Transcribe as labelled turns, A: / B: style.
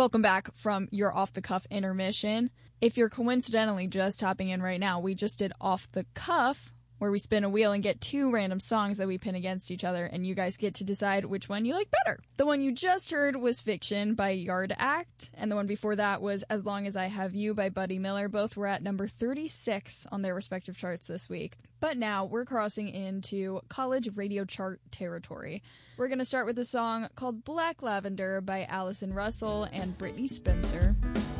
A: Welcome back from your off-the-cuff intermission. If you're coincidentally just hopping in right now, we just did Off the Cuff, where we spin a wheel and get 2 random songs that we pin against each other, and you guys get to decide which one you like better. The one you just heard was Fiction by Yard Act, and the one before that was As Long As I Have You by Buddy Miller. Both were at number 36 on their respective charts this week. But now we're crossing into college radio chart territory. We're going to start with a song called Black Lavender by Allison Russell and Brittany Spencer.